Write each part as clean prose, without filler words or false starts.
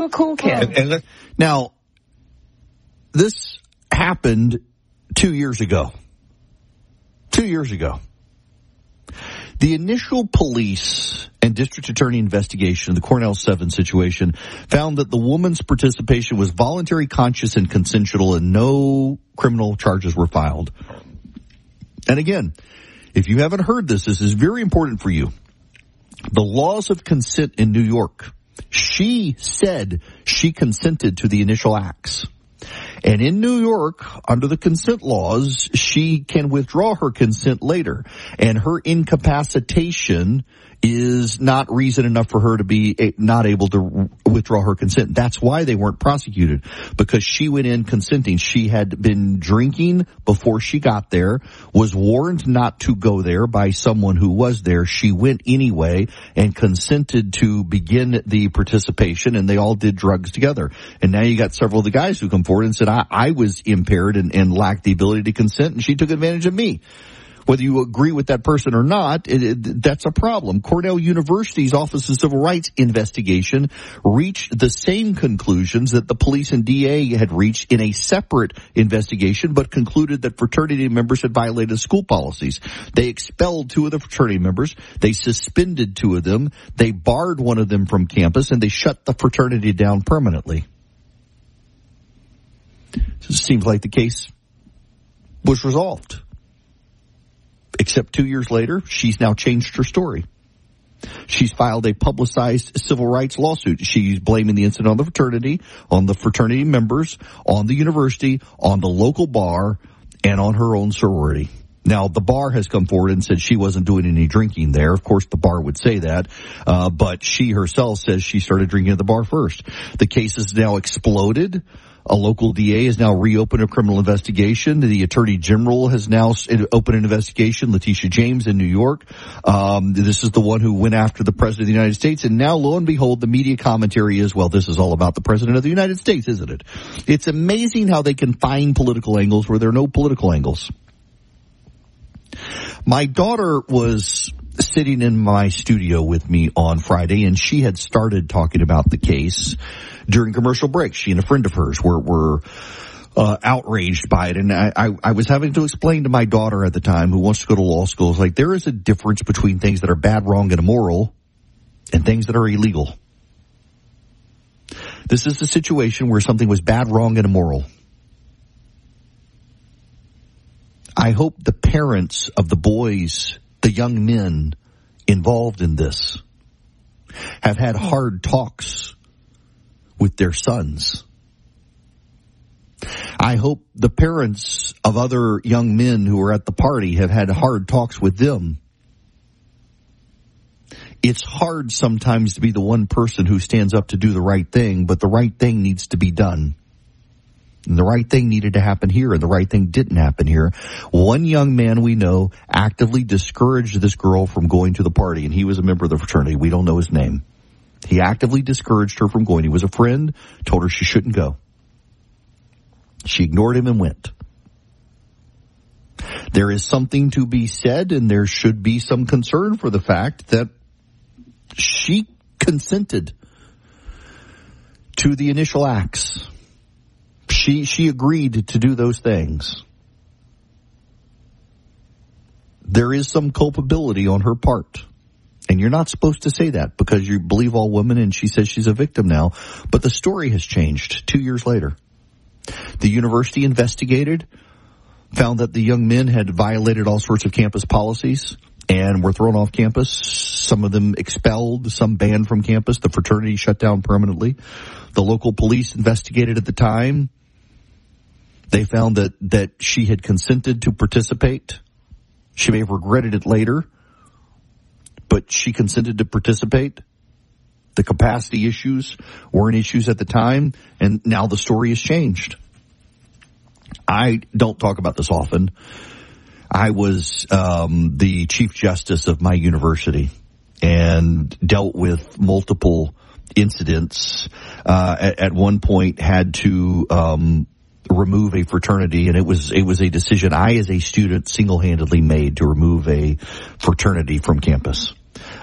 What a cool kid. Now, this happened 2 years ago. 2 years ago. The initial police and district attorney investigation of the Cornell 7 situation found that the woman's participation was voluntary, conscious, and consensual, and no criminal charges were filed. And again, if you haven't heard this is very important for you. The laws of consent in New York. She said she consented to the initial acts. And in New York, under the consent laws, she can withdraw her consent later. And her incapacitation is not reason enough for her to be not able to withdraw her consent. That's why they weren't prosecuted, because she went in consenting. She had been drinking before she got there, was warned not to go there by someone who was there. She went anyway and consented to begin the participation, and they all did drugs together. And now you got several of the guys who come forward and said, I was impaired and lacked the ability to consent, and she took advantage of me. Whether you agree with that person or not, that's a problem. Cornell University's Office of Civil Rights investigation reached the same conclusions that the police and DA had reached in a separate investigation, but concluded that fraternity members had violated school policies. They expelled 2 of the fraternity members. They suspended 2 of them. They barred 1 of them from campus, and they shut the fraternity down permanently. So it seems like the case was resolved. Except 2 years later, she's now changed her story. She's filed a publicized civil rights lawsuit. She's blaming the incident on the fraternity members, on the university, on the local bar, and on her own sorority. Now, the bar has come forward and said she wasn't doing any drinking there. Of course, the bar would say that, but she herself says she started drinking at the bar first. The case has now exploded. A local DA has now reopened a criminal investigation. The Attorney General has now opened an investigation, Letitia James in New York. This is the one who went after the President of the United States. And now, lo and behold, the media commentary is, well, this is all about the President of the United States, isn't it? It's amazing how they can find political angles where there are no political angles. My daughter was sitting in my studio with me on Friday, and she had started talking about the case during commercial break. She and a friend of hers were outraged by it, and I was having to explain to my daughter at the time, who wants to go to law school, it's like there is a difference between things that are bad, wrong, and immoral and things that are illegal. This is a situation where something was bad, wrong, and immoral. I hope the parents of the boys, the young men involved in this, have had hard talks with their sons. I hope the parents of other young men who were at the party have had hard talks with them. It's hard sometimes to be the one person who stands up to do the right thing, but the right thing needs to be done. And the right thing needed to happen here, and the right thing didn't happen here. One young man we know actively discouraged this girl from going to the party, and he was a member of the fraternity. We don't know his name. He actively discouraged her from going. He was a friend, told her she shouldn't go. She ignored him and went. There is something to be said, and there should be some concern for the fact that she consented to the initial acts. She agreed to do those things. There is some culpability on her part. And you're not supposed to say that because you believe all women, and she says she's a victim now. But the story has changed 2 years later. The university investigated, found that the young men had violated all sorts of campus policies and were thrown off campus. Some of them expelled, some banned from campus. The fraternity shut down permanently. The local police investigated at the time. They found that she had consented to participate. She may have regretted it later, but she consented to participate. The capacity issues weren't issues at the time, and now the story has changed. I don't talk about this often. I was the Chief Justice of my university and dealt with multiple incidents. At one point had to remove a fraternity, and it was a decision I as a student single-handedly made to remove a fraternity from campus.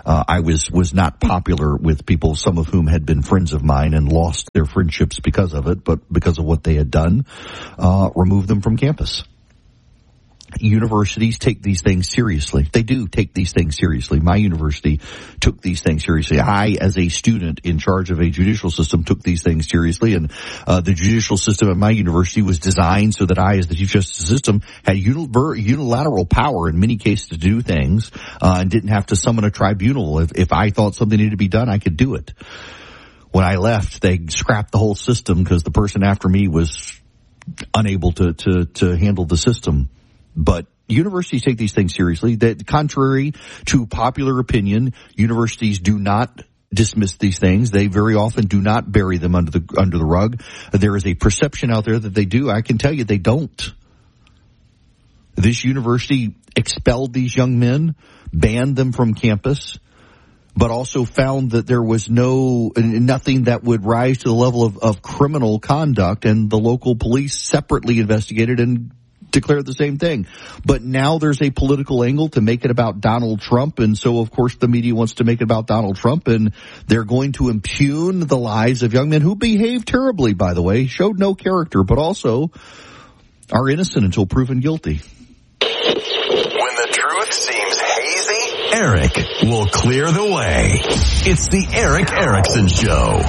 I was not popular with people, some of whom had been friends of mine and lost their friendships because of it, but because of what they had done, removed them from campus. Universities take these things seriously. They do take these things seriously. My university took these things seriously. I, as a student in charge of a judicial system, took these things seriously. And the judicial system at my university was designed so that I, as the Chief Justice system, had unilateral power in many cases to do things, and didn't have to summon a tribunal. If I thought something needed to be done, I could do it. When I left, they scrapped the whole system because the person after me was unable to handle the system. But universities take these things seriously. That, contrary to popular opinion, universities do not dismiss these things. They very often do not bury them under the rug. There is a perception out there that they do. I can tell you they don't. This university expelled these young men, banned them from campus, but also found that there was nothing that would rise to the level of criminal conduct, and the local police separately investigated and declared the same thing. But now there's a political angle to make it about Donald Trump, and so of course the media wants to make it about Donald Trump, and they're going to impugn the lives of young men who behaved terribly, by the way, showed no character, but also are innocent until proven guilty. When the truth seems hazy, Eric will clear the way. It's the Eric Erickson Show.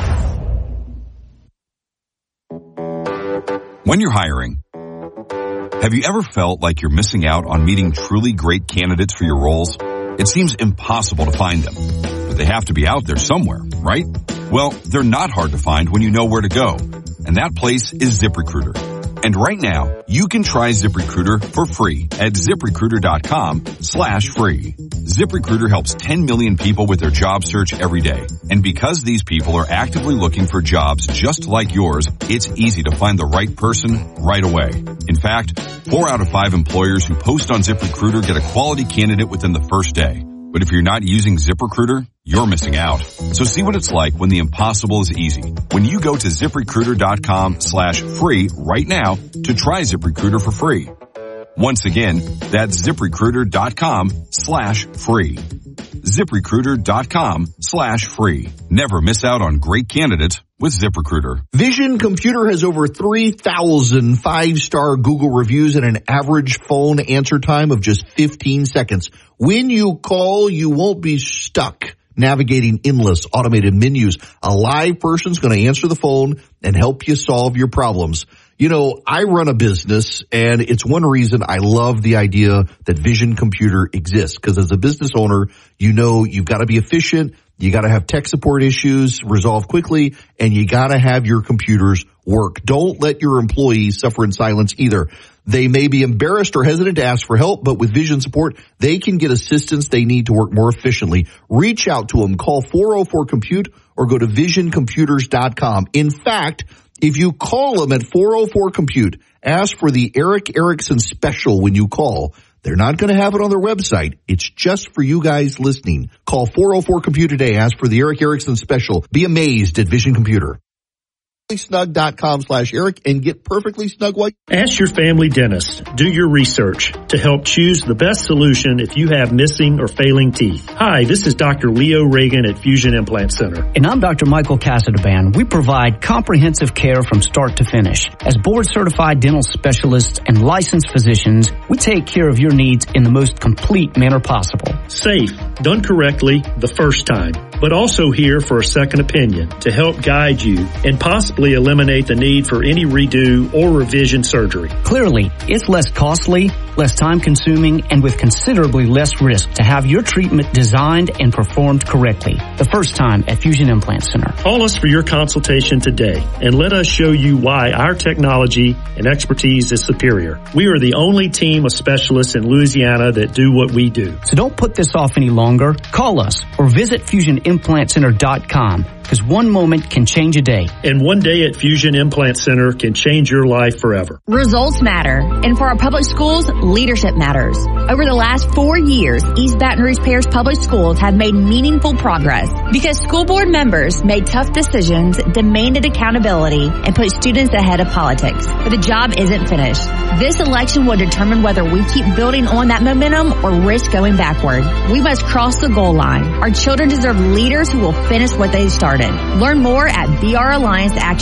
When you're hiring, have you ever felt like you're missing out on meeting truly great candidates for your roles? It seems impossible to find them, but they have to be out there somewhere, right? Well, they're not hard to find when you know where to go, and that place is ZipRecruiter. And right now, you can try ZipRecruiter for free at ZipRecruiter.com/free. ZipRecruiter helps 10 million people with their job search every day. And because these people are actively looking for jobs just like yours, it's easy to find the right person right away. In fact, 4 out of 5 employers who post on ZipRecruiter get a quality candidate within the first day. But if you're not using ZipRecruiter, you're missing out. So see what it's like when the impossible is easy. When you go to ZipRecruiter.com/free right now to try ZipRecruiter for free. Once again, that's ZipRecruiter.com/free. ZipRecruiter.com/free. Never miss out on great candidates with ZipRecruiter. Vision Computer has over 3,000 5-star Google reviews and an average phone answer time of just 15 seconds. When you call, you won't be stuck navigating endless automated menus. A live person's going to answer the phone and help you solve your problems. You know, I run a business, and it's one reason I love the idea that Vision Computer exists, because as a business owner, you know you've got to be efficient, you got to have tech support issues resolved quickly, and you got to have your computers work. Don't let your employees suffer in silence either. They may be embarrassed or hesitant to ask for help, but with Vision support, they can get assistance they need to work more efficiently. Reach out to them. Call 404-COMPUTE or go to visioncomputers.com. In fact, if you call them at 404-COMPUTE, ask for the Eric Erickson special when you call. They're not going to have it on their website. It's just for you guys listening. Call 404-COMPUTE today. Ask for the Eric Erickson special. Be amazed at Vision Computer. Snug.com/Eric and get perfectly snug while. Ask your family dentist. Do your research to help choose the best solution if you have missing or failing teeth. Hi, this is Dr. Leo Reagan at Fusion Implant Center. And I'm Dr. Michael Casadaband. We provide comprehensive care from start to finish. As board-certified dental specialists and licensed physicians, we take care of your needs in the most complete manner possible. Safe, done correctly the first time, but also here for a second opinion to help guide you and possibly eliminate the need for any redo or revision surgery. Clearly, it's less costly, less time-consuming, and with considerably less risk to have your treatment designed and performed correctly. The first time at Fusion Implant Center. Call us for your consultation today and let us show you why our technology and expertise is superior. We are the only team of specialists in Louisiana that do what we do. So don't put this off any longer. Call us or visit FusionImplantCenter.com. because one moment can change a day. And one day at Fusion Implant Center can change your life forever. Results matter. And for our public schools, leadership matters. Over the last 4 years, East Baton Rouge Parish Public Schools have made meaningful progress because school board members made tough decisions, demanded accountability, and put students ahead of politics. But the job isn't finished. This election will determine whether we keep building on that momentum or risk going backward. We must cross the goal line. Our children deserve leaders who will finish what they started. Learn more at BR Alliance Action.